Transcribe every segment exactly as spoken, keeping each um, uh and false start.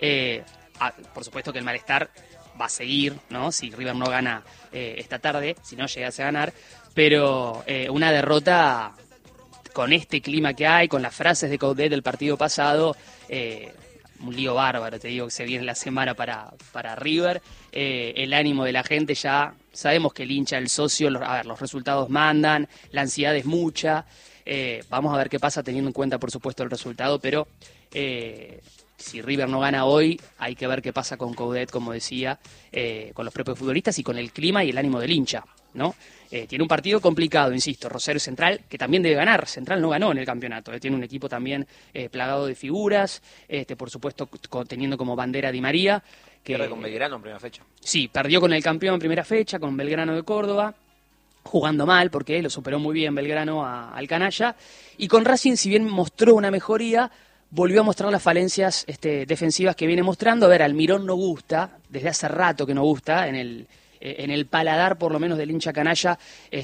Eh, a, por supuesto que el malestar va a seguir, ¿no? Si River no gana eh, esta tarde, si no llegase a ganar, pero eh, una derrota con este clima que hay, con las frases de Coudet del partido pasado, eh, un lío bárbaro, te digo, que se viene la semana para, para River. Eh, el ánimo de la gente ya, sabemos que el hincha, el socio, los, a ver, los resultados mandan, la ansiedad es mucha. Eh, vamos a ver qué pasa teniendo en cuenta, por supuesto, el resultado, pero eh, si River no gana hoy, hay que ver qué pasa con Coudet, como decía, eh, con los propios futbolistas y con el clima y el ánimo del hincha, ¿no? Eh, tiene un partido complicado, insisto, Rosario Central, que también debe ganar. Central no ganó en el campeonato, eh, tiene un equipo también eh, plagado de figuras, este, por supuesto con, teniendo como bandera Di María. Que, Pierde con Belgrano en primera fecha. Sí, perdió con el campeón en primera fecha, con Belgrano de Córdoba, jugando mal, porque lo superó muy bien Belgrano a, al canalla, y con Racing, si bien mostró una mejoría, volvió a mostrar las falencias este, defensivas que viene mostrando. A ver, Almirón no gusta, desde hace rato que no gusta, en el... en el paladar por lo menos del hincha canalla,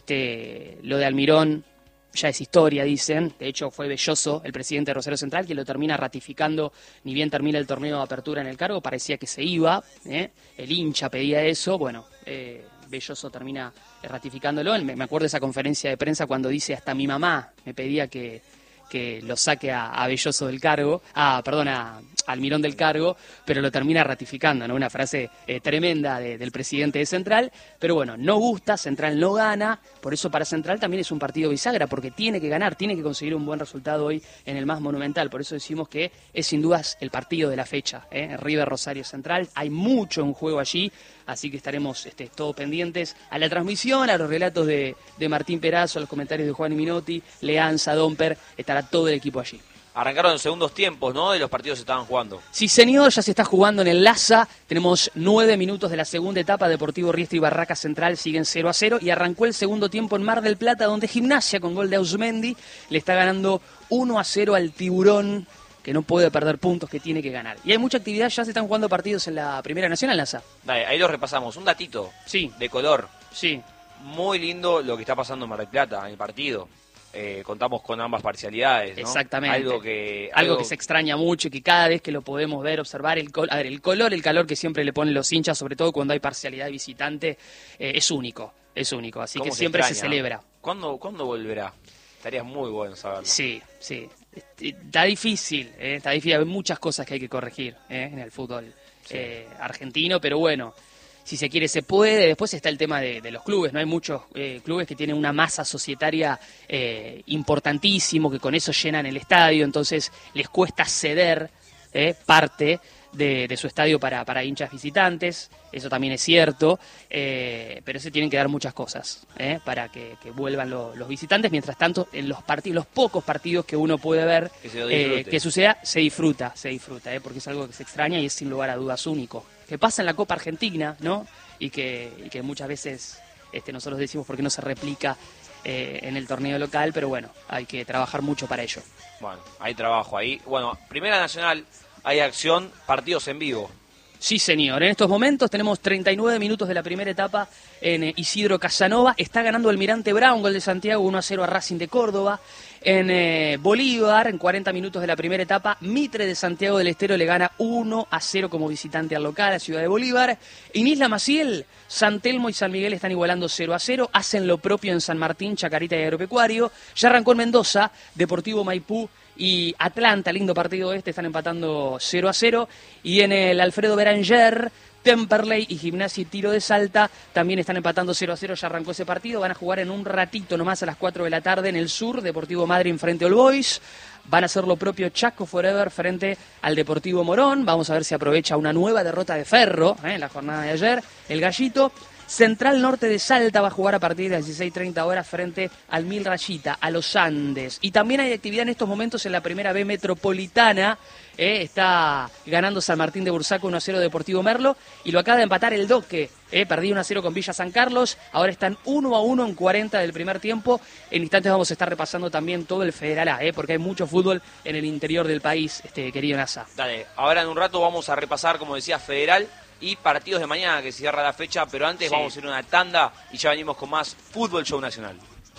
este, lo de Almirón ya es historia, dicen. De hecho fue Belloso, el presidente de Rosario Central, que lo termina ratificando, ni bien termina el torneo de apertura en el cargo, parecía que se iba, ¿eh? El hincha pedía eso, bueno, eh, Belloso termina ratificándolo. Me, me acuerdo de esa conferencia de prensa cuando dice, hasta mi mamá me pedía que, que lo saque a, a Belloso del cargo, ah, perdón, a Almirón del cargo, pero lo termina ratificando, ¿no? Una frase eh, tremenda de, del presidente de Central, pero bueno, no gusta, Central no gana, por eso para Central también es un partido bisagra, porque tiene que ganar, tiene que conseguir un buen resultado hoy en el más monumental, por eso decimos que es sin dudas el partido de la fecha, ¿eh? River Rosario Central, hay mucho en juego allí, así que estaremos este, todos pendientes a la transmisión, a los relatos de, de Martín Perazo, a los comentarios de Juan Minotti, Leanza, Domper, estará todo el equipo allí. Arrancaron en segundos tiempos, ¿no? De los partidos se estaban jugando. Sí, señor, ya se está jugando en el Laza. Tenemos nueve minutos de la segunda etapa. Deportivo Riestra y Barraca Central siguen cero a cero. Y arrancó el segundo tiempo en Mar del Plata, donde Gimnasia, con gol de Ausmendi, le está ganando uno a cero al Tiburón, que no puede perder puntos, que tiene que ganar. Y hay mucha actividad, ya se están jugando partidos en la Primera Nacional, Laza. Dale, ahí los repasamos. Un datito sí. de color. Sí. Muy lindo lo que está pasando en Mar del Plata, en el partido. Eh, contamos con ambas parcialidades, ¿no? Exactamente. Algo que algo, algo que se extraña mucho y que cada vez que lo podemos ver, observar, el, col a ver, el color, el calor que siempre le ponen los hinchas, sobre todo cuando hay parcialidad visitante, eh, es único, es único, así que se siempre extraña? se celebra. ¿Cuándo, ¿Cuándo volverá? Estaría muy bueno saberlo. Sí, sí. Está difícil, ¿eh? Está difícil, hay muchas cosas que hay que corregir ¿eh? en el fútbol sí. eh, argentino, pero bueno, si se quiere se puede. Después está el tema de, de los clubes, no hay muchos eh, clubes que tienen una masa societaria eh, importantísimo, que con eso llenan el estadio, entonces les cuesta ceder eh, parte de, de su estadio para, para hinchas visitantes, eso también es cierto, eh, pero se tienen que dar muchas cosas eh, para que, que vuelvan lo, los visitantes. Mientras tanto, en los partidos, los pocos partidos que uno puede ver que, se eh, que suceda, se disfruta, se disfruta, eh, porque es algo que se extraña y es sin lugar a dudas único. Que pasa en la Copa Argentina, ¿no? Y que, y que muchas veces este, nosotros decimos por qué no se replica eh, en el torneo local, pero bueno, hay que trabajar mucho para ello. Bueno, hay trabajo ahí. Bueno, Primera Nacional, hay acción, partidos en vivo. Sí, señor. En estos momentos tenemos treinta y nueve minutos de la primera etapa en eh, Isidro Casanova. Está ganando Almirante Brown, gol de Santiago, uno a cero a Racing de Córdoba. En eh, Bolívar, en cuarenta minutos de la primera etapa, Mitre de Santiago del Estero le gana uno a cero como visitante al local, a Ciudad de Bolívar. En Isla Maciel, San Telmo y San Miguel están igualando cero a cero. Hacen lo propio en San Martín, Chacarita y Agropecuario. Ya arrancó en Mendoza, Deportivo Maipú y Atlanta, lindo partido este, están empatando cero a cero. Y en el Alfredo Beranger, Temperley y Gimnasia y Tiro de Salta también están empatando cero a cero, ya arrancó ese partido. Van a jugar en un ratito nomás a las cuatro de la tarde en el sur, Deportivo Madryn frente a All Boys. Van a hacer lo propio Chaco Forever frente al Deportivo Morón. Vamos a ver si aprovecha una nueva derrota de Ferro ¿eh? en la jornada de ayer, el Gallito. Central Norte de Salta va a jugar a partir de las dieciséis treinta horas frente al Mil Rayita, a los Andes. Y también hay actividad en estos momentos en la Primera B Metropolitana. Eh, está ganando San Martín de Bursaco uno a cero Deportivo Merlo. Y lo acaba de empatar el Doque. Eh, perdí uno a cero con Villa San Carlos. Ahora están uno a uno en cuarenta del primer tiempo. En instantes vamos a estar repasando también todo el Federal A, eh, porque hay mucho fútbol en el interior del país, este querido Nasa. Dale, ahora en un rato vamos a repasar, como decía, Federal y partidos de mañana que se cierra la fecha, pero antes sí. vamos a ir a una tanda y ya venimos con más Fútbol Show Nacional.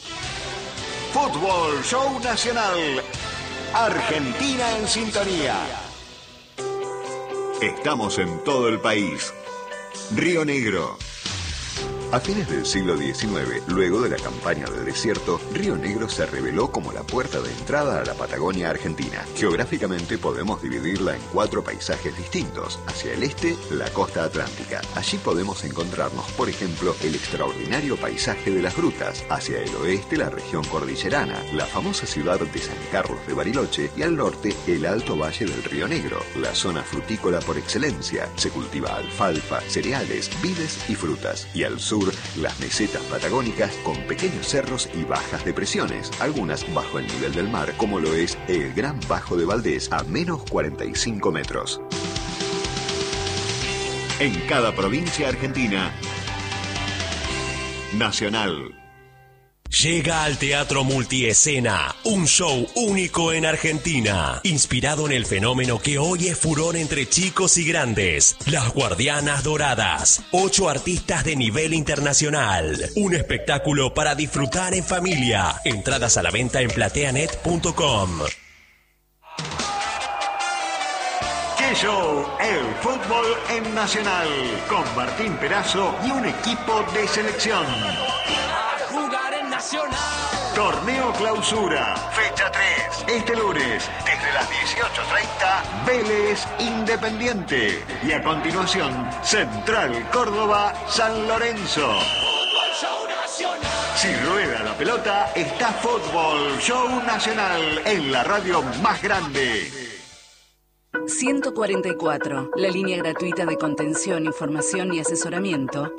Fútbol Show Nacional. Argentina en sintonía. Estamos en todo el país. Río Negro. A fines del siglo diecinueve, luego de la campaña del desierto, Río Negro se reveló como la puerta de entrada a la Patagonia Argentina. Geográficamente podemos dividirla en cuatro paisajes distintos. Hacia el este, la costa atlántica. Allí podemos encontrarnos, por ejemplo, el extraordinario paisaje de las grutas. Hacia el oeste, la región cordillerana, la famosa ciudad de San Carlos de Bariloche, y al norte, el alto valle del Río Negro, la zona frutícola por excelencia. Se cultiva alfalfa, cereales, vides y frutas. Y al sur, las mesetas patagónicas con pequeños cerros y bajas depresiones, algunas bajo el nivel del mar, como lo es el Gran Bajo de Valdés a menos cuarenta y cinco metros. En cada provincia argentina, Nacional. Llega al Teatro Multiescena, un show único en Argentina, inspirado en el fenómeno que hoy es furor entre chicos y grandes, Las Guardianas Doradas, ocho artistas de nivel internacional, un espectáculo para disfrutar en familia, entradas a la venta en plateanet punto com. ¡Qué show! El fútbol en Nacional, con Martín Perazo y un equipo de selección. Torneo Clausura, fecha tres, este lunes, desde las dieciocho treinta, Vélez Independiente. Y a continuación, Central Córdoba San Lorenzo. Si rueda la pelota, está Fútbol Show Nacional en la radio más grande. ciento cuarenta y cuatro, la línea gratuita de contención, información y asesoramiento